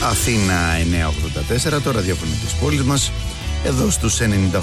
Αθήνα 984, το ραδιόφωνο της πόλης μας, εδώ στους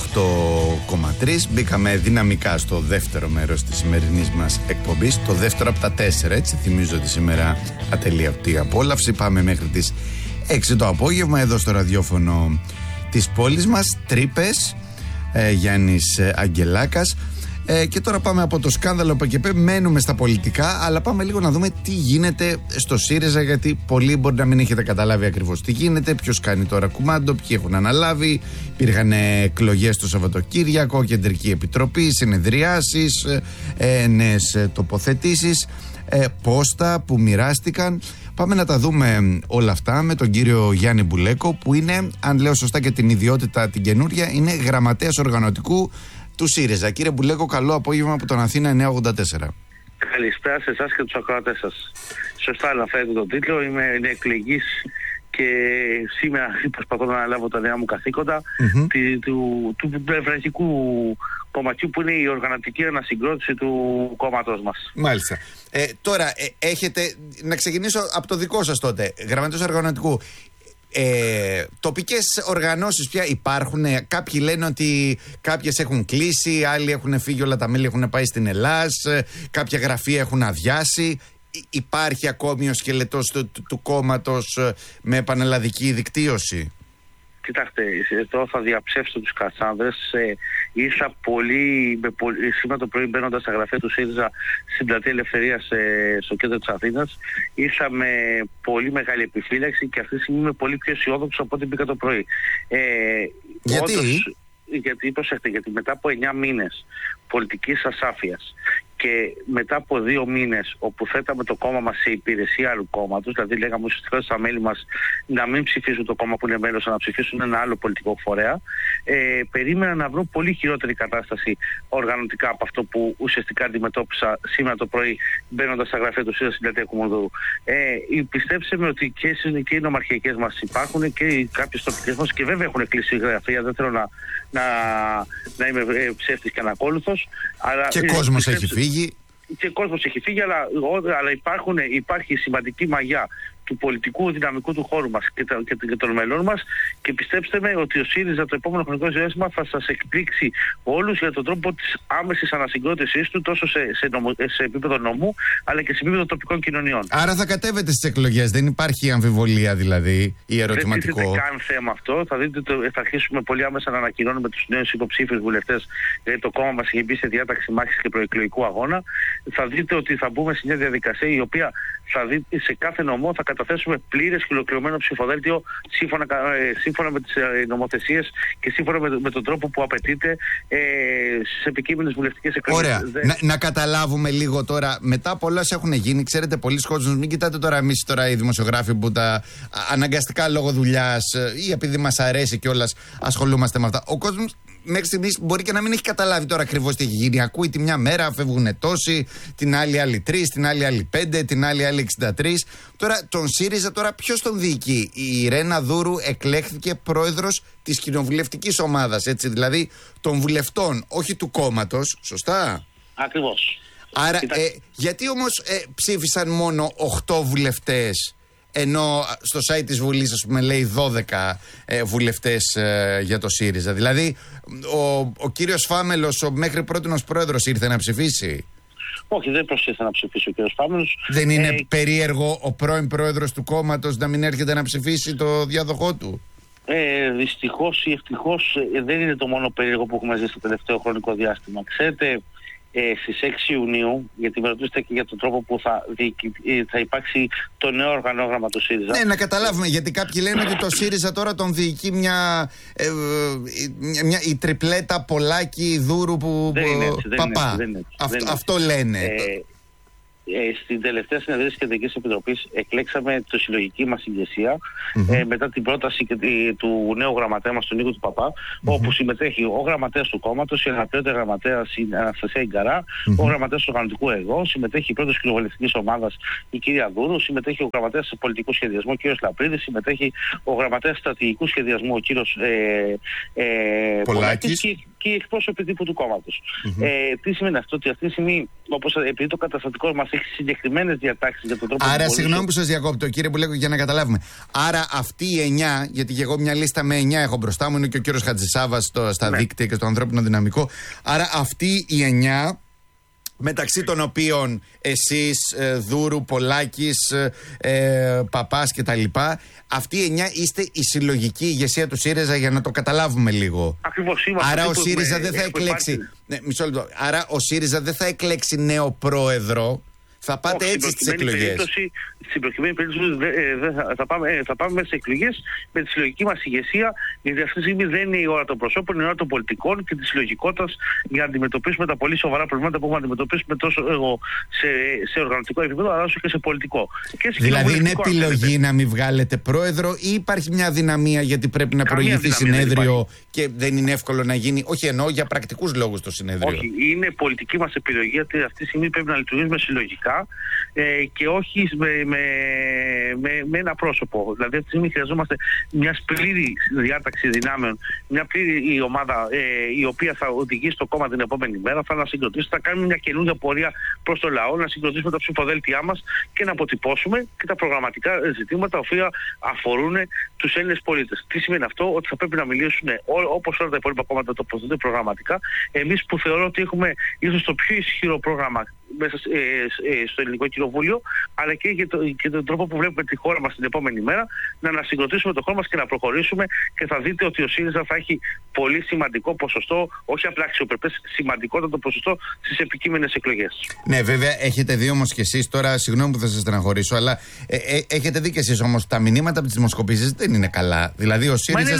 98,3. Μπήκαμε δυναμικά στο δεύτερο μέρος της σημερινής μας εκπομπής, το δεύτερο από τα 4, έτσι. Θυμίζω ότι σήμερα ατελείωτη απόλαυση. Πάμε μέχρι τις 6 το απόγευμα εδώ στο ραδιόφωνο της πόλης μας. Τρύπες, Γιάννης Αγγελάκας. Και τώρα πάμε από το σκάνδαλο ΠΚΠ, μένουμε στα πολιτικά, αλλά πάμε λίγο να δούμε τι γίνεται στο ΣΥΡΙΖΑ, γιατί πολλοί μπορεί να μην έχετε καταλάβει ακριβώς τι γίνεται, ποιος κάνει τώρα κουμάντο, ποιοι έχουν αναλάβει. Υπήρχαν εκλογές το Σαββατοκύριακο, κεντρική επιτροπή, συνεδριάσεις, νέες τοποθετήσεις, πόστα που μοιράστηκαν. Πάμε να τα δούμε όλα αυτά με τον κύριο Γιάννη Μπουλέκο, που είναι, αν λέω σωστά και την ιδιότητα την καινούρια, είναι γραμματέας οργανωτικού του ΣΥΡΙΖΑ. Κύριε Μπουλέκο, καλό απόγευμα από τον Αθήνα 984. Καλησπέρα σε εσάς και τους ακροατές σας. Σωστά αναφέρετε τον τίτλο. Είμαι εκλεγής και σήμερα προσπαθώ να αναλάβω τα νέα μου καθήκοντα του ευρωπαϊκού κομματιού, που είναι η οργανωτική ανασυγκρότηση του κόμματος μας. Μάλιστα. Τώρα έχετε, να ξεκινήσω από το δικό σας τότε, γραμματέας οργανωτικού. Τοπικές οργανώσεις πια υπάρχουν? Κάποιοι λένε ότι κάποιες έχουν κλείσει, άλλοι έχουν φύγει, όλα τα μέλη έχουν πάει στην Ελλάδα, κάποια γραφεία έχουν αδειάσει. Υπάρχει ακόμη ο σκελετός του κόμματος με πανελλαδική δικτύωση? Κοιτάξτε, εδώ θα διαψεύσω τους Κασάνδρες. Ήρθα σήμερα το πρωί, μπαίνοντας στα γραφεία του ΣΥΡΙΖΑ στην Πλατεία Ελευθερίας στο κέντρο της Αθήνας, ήρθα με πολύ μεγάλη επιφύλαξη και αυτή τη στιγμή είμαι πολύ πιο αισιόδοξο από ό,τι μπήκα το πρωί. Γιατί? Γιατί μετά από 9 μήνες πολιτικής ασάφειας και μετά από 2 μήνες όπου θέταμε το κόμμα μας σε υπηρεσία άλλου κόμματος, δηλαδή λέγαμε ουσιαστικά στα μέλη μας να μην ψηφίσουν το κόμμα που είναι μέλος, να ψηφίσουν ένα άλλο πολιτικό φορέα, περίμενα να βρω πολύ χειρότερη κατάσταση οργανωτικά από αυτό που ουσιαστικά αντιμετώπισα σήμερα το πρωί μπαίνοντας στα γραφεία του ΣΥΡΙΖΑ στην Πλατεία Κουμουνδούρου. Πιστέψτε με ότι και οι νομαρχιακές μας υπάρχουν και κάποιες τοπικές μας, και βέβαια έχουν κλείσει γραφεία, δεν θέλω να είμαι ψεύτης και ανακόλουθος. Και κόσμος έχει φύγει. Και κόσμος έχει φύγει, αλλά υπάρχει σημαντική μαγιά του πολιτικού δυναμικού του χώρου μας και των μελών μας, και πιστέψτε με ότι ο ΣΥΡΙΖΑ το επόμενο χρονικό διάστημα θα σας εκπλήξει όλους για τον τρόπο της άμεσης ανασυγκρότησής του, τόσο σε επίπεδο νομού αλλά και σε επίπεδο τοπικών κοινωνιών. Άρα θα κατέβετε στις εκλογές, δεν υπάρχει αμφιβολία δηλαδή ή ερωτηματικό? Δεν είναι καν θέμα αυτό. Θα δείτε θα αρχίσουμε πολύ άμεσα να ανακοινώνουμε τους νέους υποψήφιους βουλευτές, γιατί το κόμμα μας έχει μπει σε διάταξη μάχης και προεκλογικού αγώνα. Θα δείτε ότι θα μπούμε σε μια διαδικασία η οποία θα δείτε σε κάθε νομό θα καταθέσουμε πλήρες και ολοκληρωμένο ψηφοδέλτιο σύμφωνα με τις νομοθεσίες και σύμφωνα με τον τρόπο που απαιτείται στις επικείμενες βουλευτικές εκλογές. Ωραία. Να καταλάβουμε λίγο τώρα, μετά πολλά έχουν γίνει, ξέρετε, πολλοί κόσμος, μην κοιτάτε τώρα εμείς οι δημοσιογράφοι που τα αναγκαστικά λόγω δουλειάς ή επειδή μας αρέσει κιόλας ασχολούμαστε με αυτά. Ο κόσμος μέχρι στιγμής μπορεί και να μην έχει καταλάβει τώρα ακριβώς τι έχει γίνει. Ακούει τη μια μέρα φεύγουν τόσοι, την άλλη 3, την άλλη 5, την άλλη 63. Τώρα τον ΣΥΡΙΖΑ τώρα ποιος τον διοικεί? Η Ρένα Δούρου εκλέχθηκε πρόεδρος της κοινοβουλευτικής ομάδας, έτσι, δηλαδή των βουλευτών, όχι του κόμματος, σωστά? Ακριβώς. Άρα γιατί όμως ψήφισαν μόνο 8 βουλευτές, ενώ στο site της Βουλής, ας πούμε, λέει 12 βουλευτές για το ΣΥΡΙΖΑ? Δηλαδή ο κύριος Φάμελος, ο μέχρι πρότινος πρόεδρος, ήρθε να ψηφίσει? Όχι, δεν προσήλθε να ψηφίσει ο κύριος Φάμελος. Δεν είναι περίεργο ο πρώην πρόεδρος του κόμματος να μην έρχεται να ψηφίσει το διάδοχό του? Δυστυχώς ή ευτυχώς δεν είναι το μόνο περίεργο που έχουμε ζήσει στο τελευταίο χρονικό διάστημα. Ξέρετε, στις 6 Ιουνίου, γιατί με ρωτήσετε και για τον τρόπο που θα υπάρξει το νέο οργανόγραμμα του ΣΥΡΙΖΑ. Ναι, να καταλάβουμε, γιατί κάποιοι λένε ότι το ΣΥΡΙΖΑ τώρα τον διοικεί η τριπλέτα Πολάκη Δούρου που Παπά. Αυτό λένε. Στην τελευταία συνεδρία της Κεντρικής Επιτροπής εκλέξαμε τη συλλογική μας ηγεσία μετά την πρόταση του νέου γραμματέα μας, του Νίκου του Παπά, όπου συμμετέχει ο γραμματέας του κόμματος, η αναπληρώτρια γραμματέας η Αναστασία Ιγκαρά, ο γραμματέας του οργανωτικού εγώ, συμμετέχει η πρόεδρος κοινοβουλευτικής ομάδας η κυρία Δούρου, συμμετέχει ο γραμματέας του πολιτικού σχεδιασμού ο κύριος Λαπρίδης, συμμετέχει ο γραμματέας στρατηγικού σχεδιασμού ο κύριος Πολάκης. και οι εκπρόσωποι τύπου του κόμματος. Τι σημαίνει αυτό? Ότι αυτή τη στιγμή, επειδή το καταστατικό μας έχει συγκεκριμένες διατάξεις για τον τρόπο. Άρα, συγγνώμη που σας διακόπτω, κύριε Μπουλέκο, για να καταλάβουμε. Άρα, αυτοί οι 9, γιατί και εγώ μια λίστα με 9 έχω μπροστά μου, είναι και ο κύριος Χατζησάβας στα δίκτυα και στο ανθρώπινο δυναμικό. Άρα, αυτοί οι 9. Μεταξύ των οποίων εσείς, Δούρου, Πολάκης, Παπάς και τα λοιπά, αυτοί οι 9 είστε η συλλογική ηγεσία του ΣΥΡΙΖΑ, για να το καταλάβουμε λίγο. Ακριβώς είμαστε. Άρα ο ΣΥΡΙΖΑ δεν θα εκλέξει. Μισό λεπτό. Άρα ο ΣΥΡΙΖΑ δεν θα εκλέξει νέο πρόεδρο. Θα πάτε έτσι στις εκλογές. Στην προκειμένη περίπτωση θα πάμε σε εκλογές με τη συλλογική μας ηγεσία, γιατί αυτή τη στιγμή δεν είναι η ώρα των προσώπων, είναι η ώρα των πολιτικών και της συλλογικότητας για να αντιμετωπίσουμε τα πολύ σοβαρά προβλήματα που έχουμε αντιμετωπίσουμε τόσο σε οργανωτικό επίπεδο, αλλά όσο και σε πολιτικό. Δηλαδή είναι επιλογή να μην βγάλετε πρόεδρο, ή υπάρχει μια αδυναμία γιατί πρέπει να προηγηθεί συνέδριο και δεν είναι εύκολο να γίνει? Όχι, εννοώ για πρακτικούς λόγους το συνέδριο. Όχι, είναι πολιτική μας επιλογή, γιατί αυτή τη στιγμή πρέπει να λειτουργήσουμε συλλογικά και όχι με ένα πρόσωπο. Δηλαδή αυτή τη στιγμή χρειαζόμαστε μια πλήρη διάταξη δυνάμεων, μια πλήρη ομάδα η οποία θα οδηγήσει το κόμμα την επόμενη μέρα, θα ανασυγκροτήσει, θα κάνουμε μια καινούργια πορεία προς το λαό, να συγκροτήσουμε τα ψηφοδέλτια μας και να αποτυπώσουμε και τα προγραμματικά ζητήματα τα οποία αφορούν τους Έλληνες πολίτες. Τι σημαίνει αυτό? Ότι θα πρέπει να μιλήσουν όπως όλα τα υπόλοιπα κόμματα τοποθετούνται προγραμματικά. Εμείς που θεωρώ ότι έχουμε ίσως το πιο ισχυρό πρόγραμμα μέσα στο Ελληνικό Κοινοβούλιο, αλλά και τον τρόπο που βλέπουμε τη χώρα μας την επόμενη μέρα, να ανασυγκροτήσουμε το χώρο μας και να προχωρήσουμε, και θα δείτε ότι ο ΣΥΡΙΖΑ θα έχει πολύ σημαντικό ποσοστό, όχι απλά αξιοπρεπές, σημαντικότατο ποσοστό στις επικείμενες εκλογές. Ναι, βέβαια, έχετε δει όμως κι εσείς, τώρα συγγνώμη που θα σας στεναχωρήσω, αλλά έχετε δει κι εσείς όμως τα μηνύματα από τις δημοσκοπήσεις δεν είναι καλά. Δηλαδή ο ΣΥΡΙΖΑ,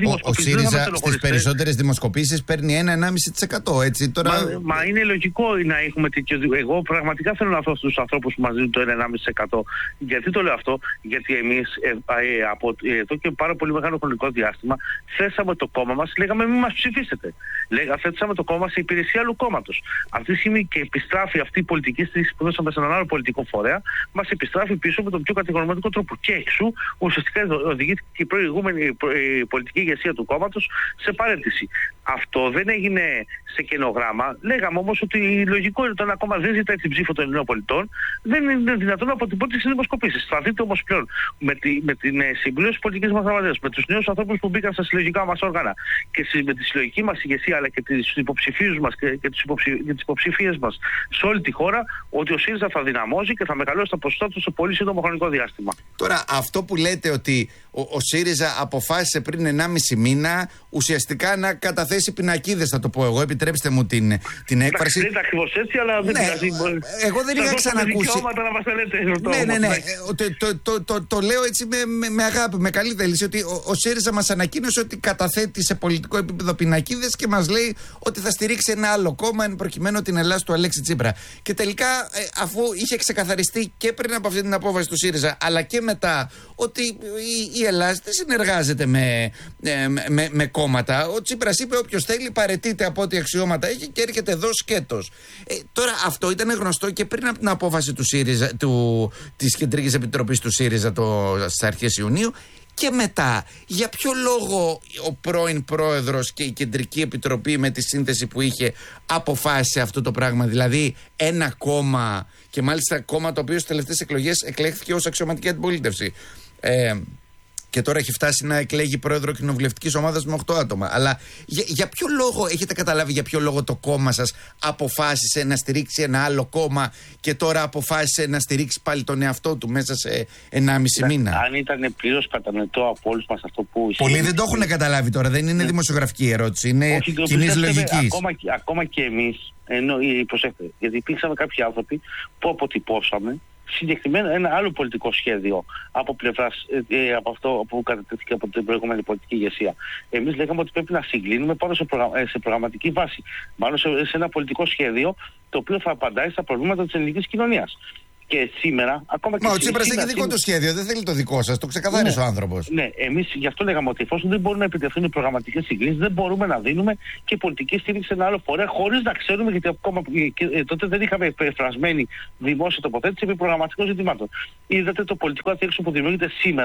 στις περισσότερες δημοσκοπήσεις παίρνει 1-1,5%. Έτσι, τώρα... Μα είναι λογικό να έχουμε τέτοιο. Εγώ πραγματικά θέλω να δω στους ανθρώπους που μας δίνουν το 1,5%. Γιατί το λέω αυτό? Γιατί εμείς από εδώ και πάρα πολύ μεγάλο χρονικό διάστημα θέσαμε το κόμμα μας, λέγαμε μην μας ψηφίσετε. Θέσαμε το κόμμα μας σε υπηρεσία άλλου κόμματος. Αυτή τη στιγμή και επιστράφει αυτή η πολιτική στήριξη που δώσαμε σε έναν άλλο πολιτικό φορέα, μας επιστράφει πίσω με τον πιο κατηγορηματικό τρόπο. Και εξού ουσιαστικά οδηγήθηκε και η προηγούμενη πολιτική ηγεσία του κόμματος σε παρέτηση. Αυτό δεν έγινε σε καινογράμμα. Λέγαμε όμως ότι λογικό είναι, όταν ακόμα δεν ζητάει την ψήφο των Ελληνών πολιτών, δεν είναι δυνατόν να αποτυπώνει τις δημοσκοπήσεις. Θα δείτε όμως πλέον με την συμπλήρωση πολιτικής μας γραμματείας, με τους νέους ανθρώπους που μπήκαν στα συλλογικά μας όργανα και με τη συλλογική μας ηγεσία, αλλά και τους υποψηφίους μας και τις υποψηφίες μας σε όλη τη χώρα, ότι ο ΣΥΡΙΖΑ θα δυναμώσει και θα μεγαλώσει τα ποσοστά του σε πολύ σύντομο χρονικό διάστημα. Τώρα, αυτό που λέτε ότι ο ΣΥΡΙΖΑ αποφάσισε πριν 1,5 μήνα ουσιαστικά να καταθέσει πινακίδες, θα το πω εγώ, επιτρέψτε μου την έκφραση. Δεν είναι ακριβώς έτσι, αλλά δεν πειράζει. Εγώ δεν είχα ξανακούσει. Ναι. Το λέω έτσι με αγάπη, με καλή θέληση, ότι ο ΣΥΡΙΖΑ μας ανακοίνωσε ότι καταθέτει σε πολιτικό επίπεδο πινακίδες και μας λέει ότι θα στηρίξει ένα άλλο κόμμα, εν προκειμένου την Ελλάδα του Αλέξη Τσίπρα. Και τελικά, αφού είχε ξεκαθαριστεί και πριν από αυτή την απόφαση του ΣΥΡΙΖΑ, αλλά και μετά, ότι η Ελλάδα δεν συνεργάζεται με κόμματα. Ο Τσίπρας είπε: όποιος θέλει παραιτείται από ό,τι αξιώματα έχει και έρχεται εδώ σκέτος. Τώρα αυτό ήταν γνωστό και πριν από την απόφαση του ΣΥΡΙΖΑ, της Κεντρικής Επιτροπής του ΣΥΡΙΖΑ στις αρχές Ιουνίου. Και μετά, για ποιο λόγο ο πρώην πρόεδρος και η Κεντρική Επιτροπή με τη σύνθεση που είχε αποφάσισε αυτό το πράγμα? Δηλαδή ένα κόμμα, και μάλιστα κόμμα το οποίο στις τελευταίες εκλογές εκλέχθηκε ως αξιωματική αντιπολίτευση, και τώρα έχει φτάσει να εκλέγει πρόεδρο κοινοβουλευτικής ομάδας με 8 άτομα. Αλλά για ποιο λόγο, έχετε καταλάβει για ποιο λόγο το κόμμα σας αποφάσισε να στηρίξει ένα άλλο κόμμα και τώρα αποφάσισε να στηρίξει πάλι τον εαυτό του μέσα σε 1,5 μήνα? Αν ήταν πλήρως κατανοητό από όλους μας αυτό που... Πολλοί δεν το έχουν καταλάβει τώρα, δεν είναι δημοσιογραφική ερώτηση, είναι κοινής λογικής. Ακόμα και εμείς, προσέξτε, γιατί υπήρξαν κάποιοι άνθρωποι που αποτυπώσαμε συγκεκριμένα ένα άλλο πολιτικό σχέδιο από πλευράς από αυτό που κατατέθηκε από την προηγούμενη πολιτική ηγεσία. Εμείς λέγαμε ότι πρέπει να συγκλίνουμε πάνω σε προγραμματική βάση, πάνω σε ένα πολιτικό σχέδιο το οποίο θα απαντάει στα προβλήματα της ελληνικής κοινωνίας. Και σήμερα, ακόμα και. Μα ο Τσίπρας έχει δικό του σχέδιο, δεν θέλει το δικό σας, το ξεκαθάρισε ο άνθρωπος. Ναι, εμείς γι' αυτό λέγαμε ότι εφόσον δεν μπορούν να επιτευχθούν οι προγραμματικές συγκλήσεις, δεν μπορούμε να δίνουμε και πολιτική στήριξη σε ένα άλλο φορέα, χωρίς να ξέρουμε, γιατί ακόμα τότε δεν είχαμε εκφρασμένη δημόσια τοποθέτηση επί προγραμματικών ζητημάτων. Είδατε το πολιτικό αντίξω που δημιουργείται σήμερα,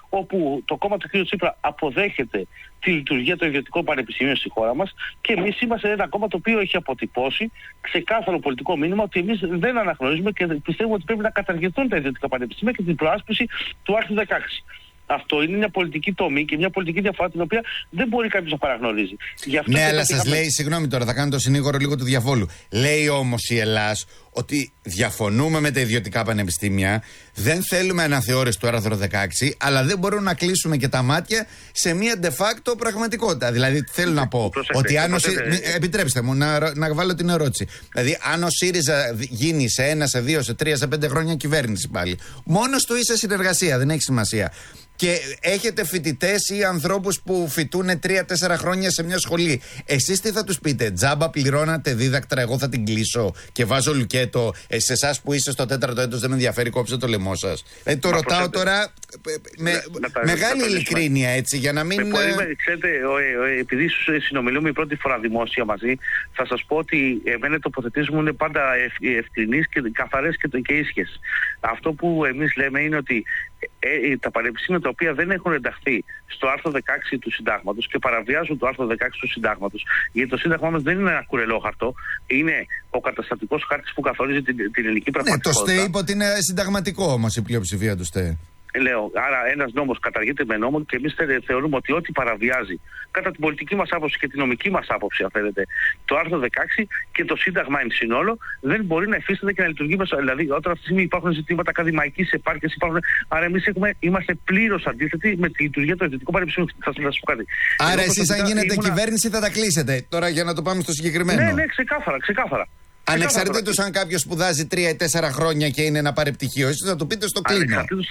όπου το κόμμα του κ. Τσίπρα αποδέχεται τη λειτουργία των ιδιωτικών πανεπιστημίων στη χώρα μας και εμείς είμαστε ένα κόμμα το οποίο έχει αποτυπώσει ξεκάθαρο πολιτικό μήνυμα ότι εμείς δεν αναγνωρίζουμε και πιστεύουμε ότι πρέπει να καταργηθούν τα ιδιωτικά πανεπιστήμια και την προάσπιση του άρθρου 16. Αυτό είναι μια πολιτική τομή και μια πολιτική διαφορά την οποία δεν μπορεί κάποιος να παραγνωρίζει. Ναι, αλλά σας λέει, συγγνώμη τώρα, θα κάνω το συνήγορο λίγο του διαβόλου. Λέει όμως η Ελλάς ότι διαφωνούμε με τα ιδιωτικά πανεπιστήμια, δεν θέλουμε αναθεώρηση του άρθρου 16, αλλά δεν μπορούμε να κλείσουμε και τα μάτια σε μια de facto πραγματικότητα. Δηλαδή, θέλω να πω ότι αν επιτρέψτε μου να βάλω την ερώτηση. Δηλαδή, αν ο ΣΥΡΙΖΑ γίνει σε 1, σε 2, σε 3, σε 5 χρόνια κυβέρνηση πάλι, μόνος του ή σε συνεργασία, δεν έχει σημασία. Και έχετε φοιτητές ή ανθρώπους που φοιτούν 3-4 χρόνια σε μια σχολή. Εσείς τι θα τους πείτε? Τζάμπα πληρώνατε δίδακτρα, εγώ θα την κλείσω και βάζω λουκέτο. Σε εσάς που είστε στο 4ο έτος δεν με ενδιαφέρει, κόψτε το λαιμό σας. Το ρωτάω τώρα με μεγάλη ειλικρίνεια, έτσι, για να μην. Ξέρετε, επειδή συνομιλούμε η πρώτη φορά δημόσια μαζί, θα σας πω ότι εμένα οι τοποθετήσεις μου είναι πάντα ευκρινείς και καθαρές και ίσχυες. Αυτό που εμείς λέμε είναι ότι τα πανεπιστήμια τα οποία δεν έχουν ενταχθεί στο άρθρο 16 του Συντάγματος και παραβιάζουν το άρθρο 16 του Συντάγματος, γιατί το Σύνταγμά μας δεν είναι ένα κουρελό χαρτό, είναι ο καταστατικός χάρτης που καθορίζει την ελληνική πραγματικότητα. Ναι, το ΣΤΕ είπε ότι είναι συνταγματικό όμως η πλειοψηφία του ΣΤΕ. Λέω, άρα ένας νόμος καταργείται με νόμο και εμείς θεωρούμε ότι ό,τι παραβιάζει κατά την πολιτική μας άποψη και την νομική μας άποψη, αν θέλετε, το άρθρο 16 και το Σύνταγμα εν συνόλο δεν μπορεί να υφίσταται και να λειτουργεί μέσα. Δηλαδή, όταν αυτή τη στιγμή υπάρχουν ζητήματα ακαδημαϊκής επάρκειας, άρα εμείς είμαστε πλήρως αντίθετοι με τη λειτουργία του Ιδιωτικού Πανεπιστημίου. Θα σας πω κάτι. Άρα, εσείς, αν γίνετε κυβέρνηση, θα τα κλείσετε. Τώρα, για να το πάμε στο συγκεκριμένο. Ναι, ξεκάθαρα. Ανεξαρτήτως αν κάποιος σπουδάζει 3 ή 4 χρόνια και είναι ένα παρεπτυχίο, εσείς θα του πείτε στο κλίμα. Ανεξαρτήτως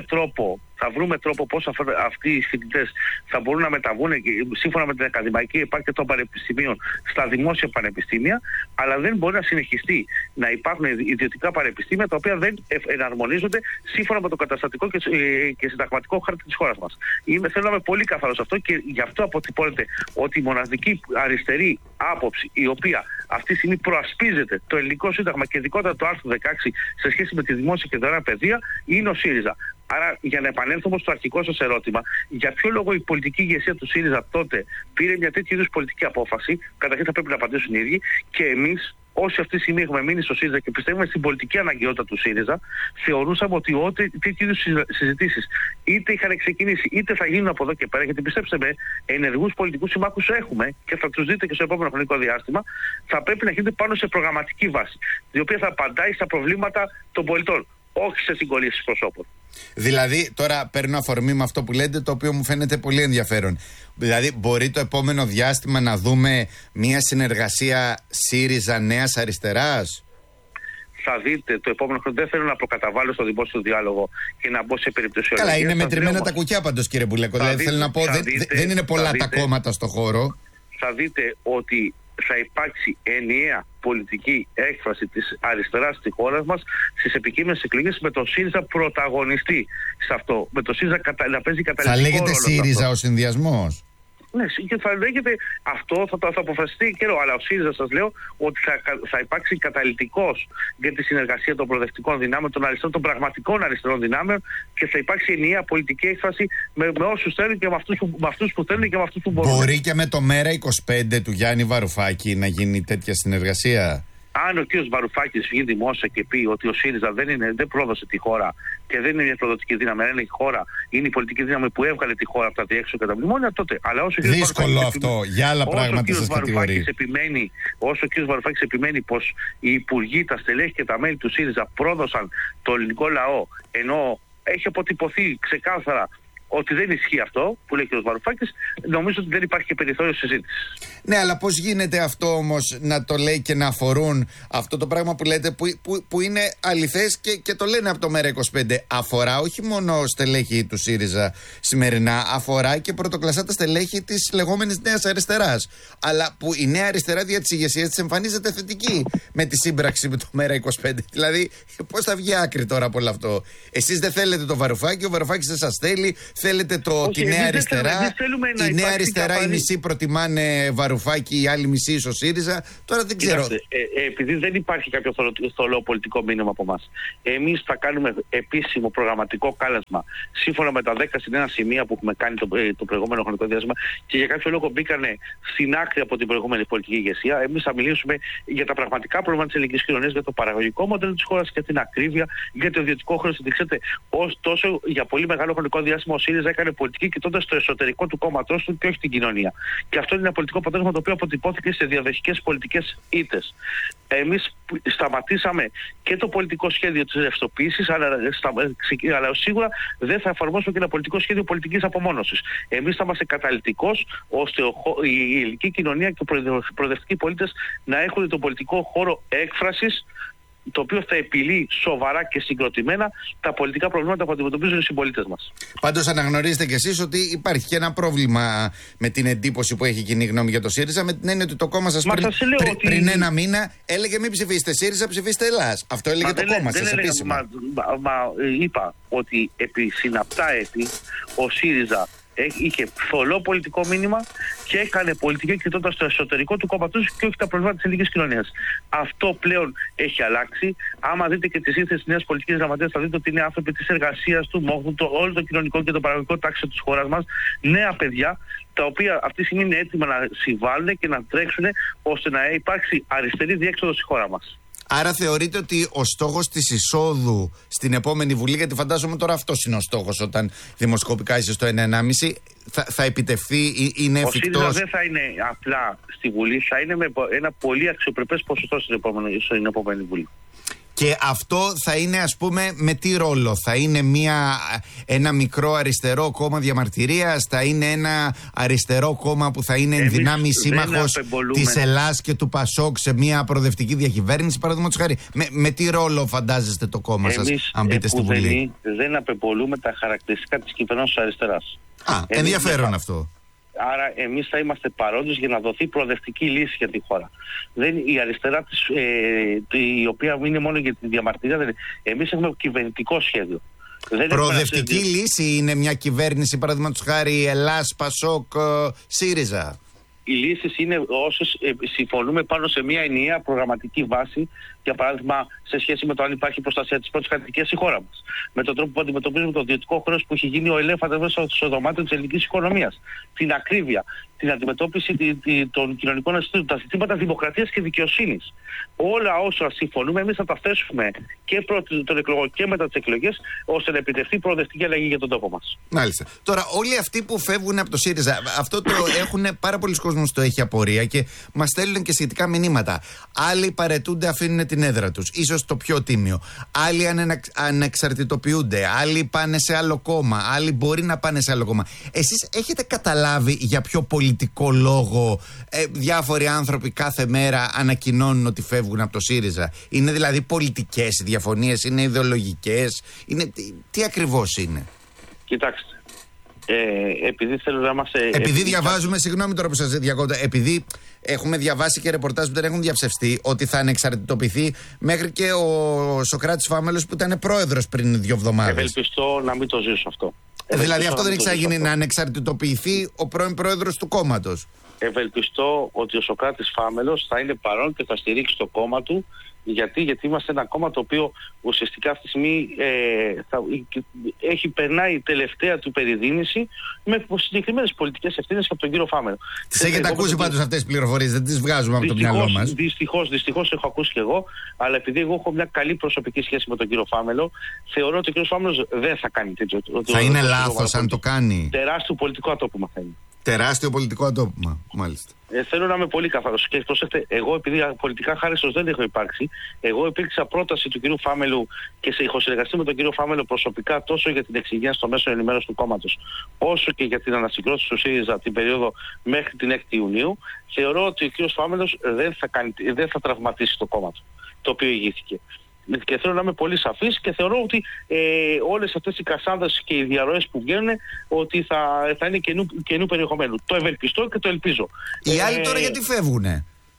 θα βρούμε τρόπο πώς αυτοί οι φοιτητές θα μπορούν να μεταβούν σύμφωνα με την ακαδημαϊκή επάρκεια των πανεπιστημίων στα δημόσια πανεπιστήμια, αλλά δεν μπορεί να συνεχιστεί να υπάρχουν ιδιωτικά πανεπιστήμια τα οποία δεν εναρμονίζονται σύμφωνα με το καταστατικό και συνταγματικό χάρτη της χώρας μας. Θέλω να είμαι πολύ καθαρός αυτό και γι' αυτό αποτυπώνεται ότι η μοναδική αριστερή άποψη η οποία αυτή τη στιγμή προασπίζεται το ελληνικό σύνταγμα και ειδικότερα το άρθρο 16 σε σχέση με τη δημόσια και δωρεάν παιδεία είναι ο ΣΥΡΙΖΑ. Άρα, για να επανέλθουμε στο αρχικό σας ερώτημα, για ποιο λόγο η πολιτική ηγεσία του ΣΥΡΙΖΑ τότε πήρε μια τέτοιου είδους πολιτική απόφαση, καταρχήν θα πρέπει να απαντήσουν οι ίδιοι, και εμείς, όσοι αυτή τη στιγμή έχουμε μείνει στο ΣΥΡΙΖΑ και πιστεύουμε στην πολιτική αναγκαιότητα του ΣΥΡΙΖΑ, θεωρούσαμε ότι τέτοιου είδους συζητήσεις είτε είχαν ξεκινήσει είτε θα γίνουν από εδώ και πέρα, γιατί πιστέψτε με, ενεργούς πολιτικούς συμμάχους έχουμε και θα τους δείτε και στο επόμενο χρονικό διάστημα, θα πρέπει να γίνεται πάνω σε προγραμματική βάση, η οποία θα απαντάει στα προβλήματα των πολιτών, όχι σε συγκολήσεις προσώπων. Δηλαδή, τώρα παίρνω αφορμή με αυτό που λέτε, το οποίο μου φαίνεται πολύ ενδιαφέρον. Δηλαδή, μπορεί το επόμενο διάστημα να δούμε μια συνεργασία ΣΥΡΙΖΑ Νέας Αριστεράς? Θα δείτε το επόμενο χρόνο. Δεν θέλω να προκαταβάλω στο δημόσιο διάλογο και να μπω σε περιπτωσιολογία. Καλά, είναι μετρημένα τα κουκιά πάντως, κύριε Μπουλέκο. Δηλαδή, θέλω να πω, δεν είναι πολλά τα κόμματα στο χώρο. Θα δείτε ότι θα υπάρξει ενιαία πολιτική έκφραση της αριστεράς στη χώρα μας στις επικείμενες εκλογές, με τον ΣΥΡΙΖΑ πρωταγωνιστή σε αυτό. Με τον ΣΥΡΙΖΑ να παίζει καταλυτικό ρόλο. Θα λέγεται ΣΥΡΙΖΑ ο συνδυασμός? Ναι, και θα λέγεται αυτό, θα αποφασιστεί καιρό. Αλλά ο ΣΥΡΙΖΑ, σας λέω, ότι θα υπάρξει καταλυτικός για τη συνεργασία των προοδευτικών δυνάμεων, των αριστερών, των πραγματικών αριστερών δυνάμεων, και θα υπάρξει ενιαία πολιτική έκφραση με όσους θέλουν και με αυτούς που θέλουν και με αυτούς που μπορούν. Μπορεί και με το ΜέΡΑ25 του Γιάννη Βαρουφάκη να γίνει τέτοια συνεργασία? Αν ο κ. Βαρουφάκης βγει δημόσια και πει ότι ο ΣΥΡΙΖΑ δεν πρόδωσε τη χώρα και δεν είναι μια προδοτική δύναμη, είναι η χώρα, είναι η πολιτική δύναμη που έβγαλε τη χώρα από τα διέξοδο και τα μνημόνια, τότε. Αλλά όσο δύσκολο αυτό, για άλλα πράγματα σας κατηγορεί. Όσο ο κ. Βαρουφάκης επιμένει πως οι υπουργοί, τα στελέχη και τα μέλη του ΣΥΡΙΖΑ πρόδωσαν το ελληνικό λαό, ενώ έχει αποτυπωθεί ξεκάθαρα ότι δεν ισχύει αυτό που λέει ο κ. Βαρουφάκης, νομίζω ότι δεν υπάρχει και περιθώριο συζήτησης. Ναι, αλλά πώς γίνεται αυτό όμως να το λέει και να αφορούν αυτό το πράγμα που λέτε, που είναι αληθές και το λένε από το ΜέΡΑ25? Αφορά όχι μόνο στελέχη του ΣΥΡΙΖΑ σημερινά, αφορά και πρωτοκλασσάτα στελέχη της λεγόμενης Νέας Αριστεράς. Αλλά που η Νέα Αριστερά δια της ηγεσίας της εμφανίζεται θετική με τη σύμπραξη με το ΜέΡΑ25. Δηλαδή, πώς θα βγει άκρη τώρα από όλο αυτό? Εσείς δεν θέλετε το Βαρουφάκη, ο Βαρουφάκης δεν σας θέλει. θέλετε τη νέα αριστερά. Η νέα αριστερά, οι μισοί προτιμάνε Βαρουφάκη, οι άλλοι μισοί στο ΣΥΡΙΖΑ. Τώρα δεν ξέρω. Επειδή δεν υπάρχει κάποιο θολό πολιτικό μήνυμα από εμάς, εμείς θα κάνουμε επίσημο προγραμματικό κάλεσμα σύμφωνα με τα 10 συν 1 σημεία που έχουμε κάνει το προηγούμενο χρονικό διάστημα και για κάποιο λόγο μπήκανε στην άκρη από την προηγούμενη πολιτική ηγεσία. Εμείς θα μιλήσουμε για τα πραγματικά προβλήματα της ελληνικής κοινωνίας, για το παραγωγικό μοντέλο της χώρας και την ακρίβεια, για το ιδιωτικό χρέος. Ξέρετε, τόσο για πολύ μεγάλο χρονικό διάστημα ο ΣΥΡΙΖΑ έκανε πολιτική κοιτώντας το εσωτερικό του κόμματός του και όχι την κοινωνία. Και αυτό είναι ένα πολιτικό αποτέλεσμα το οποίο αποτυπώθηκε σε διαδοχικές πολιτικές ήττες. Εμείς σταματήσαμε και το πολιτικό σχέδιο της ρευστοποίησης, αλλά σίγουρα δεν θα εφαρμόσουμε και ένα πολιτικό σχέδιο πολιτικής απομόνωσης. Εμείς θα είμαστε καταλυτικός ώστε η ελληνική κοινωνία και οι προοδευτικοί πολίτες να έχουν τον πολιτικό χώρο έκφρασης, το οποίο θα επιλύει σοβαρά και συγκροτημένα τα πολιτικά προβλήματα που αντιμετωπίζουν οι συμπολίτες μας. Πάντως αναγνωρίζετε κι εσείς ότι υπάρχει και ένα πρόβλημα με την εντύπωση που έχει κοινή γνώμη για το ΣΥΡΙΖΑ, με την έννοια ότι το κόμμα σας πριν ένα μήνα έλεγε μην ψηφίσετε ΣΥΡΙΖΑ, ψηφίστε Ελλάς. Αυτό έλεγε το κόμμα σας επίσημα. Είπα ότι επί συναπτά έτη ο ΣΥΡΙΖΑ είχε θολό πολιτικό μήνυμα και έκανε πολιτική κοιτώντας το εσωτερικό του κόμματος και όχι τα προβλήματα της ελληνικής κοινωνίας. Αυτό πλέον έχει αλλάξει. Άμα δείτε και τη σύνθεση της νέας πολιτικής γραμματείας, θα δείτε ότι είναι άνθρωποι της εργασίας, του μόχου, όλο το κοινωνικό και το παραγωγικό τάξιο της χώρας μας, νέα παιδιά, τα οποία αυτή τη στιγμή είναι έτοιμα να συμβάλλουν και να τρέξουν ώστε να υπάρξει αριστερή διέξοδο στη χώρα μας. Άρα θεωρείτε ότι ο στόχος της εισόδου στην επόμενη Βουλή, γιατί φαντάζομαι τώρα αυτός είναι ο στόχος όταν δημοσκοπικά είσαι στο 1,5, θα επιτευχθεί, είναι εφικτός? Ο ΣΥΡΙΖΑ δεν θα είναι απλά στη Βουλή, θα είναι με ένα πολύ αξιοπρεπές ποσοστό στην επόμενη Βουλή. Και αυτό θα είναι, ας πούμε, με τι ρόλο? Θα είναι ένα μικρό αριστερό κόμμα διαμαρτυρίας? Θα είναι ένα αριστερό κόμμα που θα είναι ενδυνάμει σύμμαχος της Ελλάς και του ΠΑΣΟΚ σε μια προοδευτική διακυβέρνηση, παραδείγματος χάρη? Με τι ρόλο φαντάζεστε το κόμμα σας αν μπείτε στη Βουλή? Δεν απεμπολούμε τα χαρακτηριστικά της κυβερνώσεως αριστεράς. Ενδιαφέρον αυτό. Άρα εμείς θα είμαστε παρόντες για να δοθεί προοδευτική λύση για τη χώρα. Η αριστερά η οποία είναι μόνο για τη διαμαρτυρία, εμείς έχουμε κυβερνητικό σχέδιο. Προοδευτική λύση είναι μια κυβέρνηση, παραδείγματος χάρη Ελλάς, ΠΑΣΟΚ, ΣΥΡΙΖΑ? Οι λύσεις είναι όσες συμφωνούμε πάνω σε μια ενιαία προγραμματική βάση, για παράδειγμα σε σχέση με το αν υπάρχει προστασία της πρώτης κατοικίας στη χώρα μας. Με τον τρόπο που αντιμετωπίζουμε το ιδιωτικό χρέος που έχει γίνει ο ελέφαντας μέσα στο δωμάτιο της ελληνικής οικονομίας. Την ακρίβεια, την αντιμετώπιση των κοινωνικών αισθητών, τα ζητήματα δημοκρατίας και δικαιοσύνης. Όλα όσα συμφωνούμε, εμείς θα τα θέσουμε και πρώτη των εκλογών και μετά τις εκλογές, ώστε να επιτευχθεί προοδευτική αλλαγή για τον τόπο μας. Μάλιστα. Τώρα, όλοι αυτοί που φεύγουν από το ΣΥΡΙΖΑ, αυτό το έχουν πάρα πολλοί κόσμος, το έχει απορία και μας στέλνουν και σχετικά μηνύματα. Άλλοι παραιτούνται, αφήνουν την έδρα τους, ίσως το πιο τίμιο. Άλλοι ανεξαρτητοποιούνται, άλλοι πάνε σε άλλο κόμμα, άλλοι μπορεί να πάνε σε άλλο κόμμα. Εσείς έχετε καταλάβει για ποιο πολιτικό λόγο διάφοροι άνθρωποι κάθε μέρα ανακοινώνουν ότι φεύγουν από το ΣΥΡΙΖΑ? Είναι δηλαδή πολιτικές οι διαφωνίες, είναι ιδεολογικές, τι ακριβώς είναι? Κοιτάξτε, επειδή θέλω να είμαστε... Επειδή διαβάζουμε, συγγνώμη τώρα που σας διακόπτω, επειδή έχουμε διαβάσει και ρεπορτάζ που δεν έχουν διαψευστεί ότι θα ανεξαρτητοποιηθεί μέχρι και ο Σωκράτης Φάμελος που ήταν πρόεδρος πριν 2 εβδομάδες. Ευελπιστώ να μην το ζήσω αυτό. Δηλαδή αυτό δεν έχει ξαναγίνει, να ανεξαρτητοποιηθεί ο πρώην πρόεδρος του κόμματος? Ευελπιστώ ότι ο Σωκράτης Φάμελος θα είναι παρόν και θα στηρίξει το κόμμα του. Γιατί είμαστε ένα κόμμα το οποίο ουσιαστικά αυτή τη στιγμή περνάει η τελευταία του περιδίνηση με συγκεκριμένες πολιτικές ευθύνες από τον κύριο Φάμελο. Τις έχετε ακούσει πάντως αυτές τις πληροφορίες? Δεν τις βγάζουμε από το μυαλό μας? Δυστυχώς έχω ακούσει και εγώ, αλλά επειδή εγώ έχω μια καλή προσωπική σχέση με τον κύριο Φάμελο, θεωρώ ότι ο κύριος Φάμελος δεν θα κάνει τέτοιο. Θα είναι λάθος αν το κάνει? Τεράστιο πολιτικό ατόπιμα θα είναι. Τεράστιο πολιτικό ατόπιμα, μάλιστα. Θέλω να είμαι πολύ καθαρός. Και προσέξτε, εγώ επειδή πολιτικά χάριστος δεν έχω υπάρξει, εγώ υπήρξα πρόταση του κ. Φάμελου και έχω συνεργαστεί με τον κ. Φάμελο προσωπικά τόσο για την εξυγίανση των μέσων ενημέρωσης του κόμματος, όσο και για την ανασυγκρότηση του ΣΥΡΙΖΑ την περίοδο μέχρι την 6η Ιουνίου. Θεωρώ ότι ο κ. Φάμελος δεν θα τραυματίσει το κόμμα του, το οποίο ηγήθηκε. Και θέλω να είμαι πολύ σαφής και θεωρώ ότι όλες αυτές οι κασάνδες και οι διαρροές που βγαίνουν ότι θα είναι καινού περιεχομένου. Το ευελπιστώ και το ελπίζω. Οι άλλοι τώρα γιατί φεύγουνε?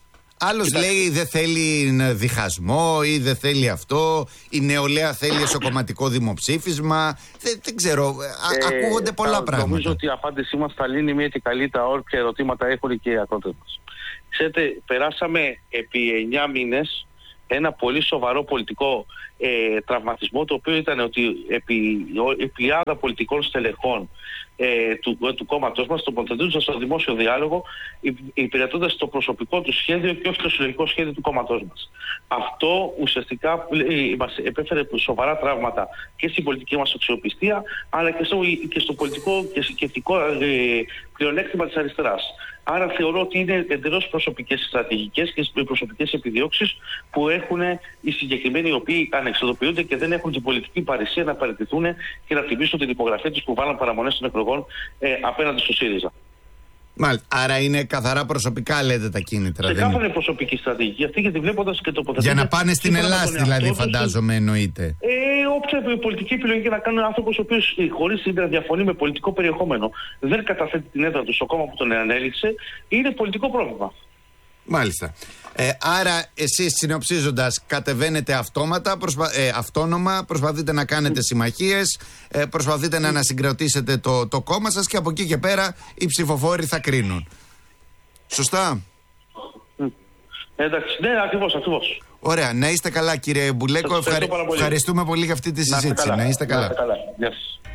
Άλλος λέει δεν θέλει διχασμό ή δεν θέλει αυτό. Η νεολαία θέλει εσωκομματικό δημοψήφισμα. Δεν ξέρω. Ακούγονται πολλά πράγματα. Νομίζω ότι η απάντησή μας θα λύνει μία και καλή τα όποια ερωτήματα έχουν και οι ακρότες μας. Ξέρετε, περάσαμε επί 9 μήνες ένα πολύ σοβαρό πολιτικό τραυματισμό, το οποίο ήταν ότι η πλειάδα πολιτικών στελεχών του κόμματος μας τοποθετούνταν στο δημόσιο διάλογο υπηρετώντας το προσωπικό του σχέδιο και όχι το συλλογικό σχέδιο του κόμματός μας. Αυτό ουσιαστικά μας επέφερε σοβαρά τραύματα και στην πολιτική μας αξιοπιστία, αλλά και στο πολιτικό και σκεπτικό πλεονέκτημα της αριστεράς. Άρα θεωρώ ότι είναι εντελώς προσωπικές στρατηγικές και προσωπικές επιδιώξεις που έχουν οι συγκεκριμένοι, οι οποίοι ανεξοδοποιούνται και δεν έχουν την πολιτική παρησία να παραιτηθούν και να τιμήσουν την υπογραφή τους που βάλαν παραμονές των εκλογών απέναντι στο ΣΥΡΙΖΑ. Μάλιστα. Άρα είναι καθαρά προσωπικά, λέτε, τα κίνητρα. Σε κάθε προσωπική στρατηγική αυτή, γιατί βλέποντας και τοποθετούνται. Για να πάνε στην Ελλάδα, δηλαδή, φαντάζομαι, εννοείται. Όποια πολιτική επιλογή να κάνει ένα άνθρωπος ο οποίος χωρίς να διαφωνεί με πολιτικό περιεχόμενο δεν καταθέτει την έδρα του στο κόμμα που τον ανέληξε, είναι πολιτικό πρόβλημα. Μάλιστα. Άρα εσείς, συνοψίζοντας, κατεβαίνετε αυτόνομα, προσπαθείτε να κάνετε συμμαχίες, προσπαθείτε να ανασυγκροτήσετε το κόμμα σας και από εκεί και πέρα οι ψηφοφόροι θα κρίνουν. Σωστά? Εντάξει, ναι, ακριβώς. Ωραία, να είστε καλά, κύριε Μπουλέκο. Ευχαριστούμε πολύ για αυτή τη συζήτηση. Να είστε καλά. Γεια σας.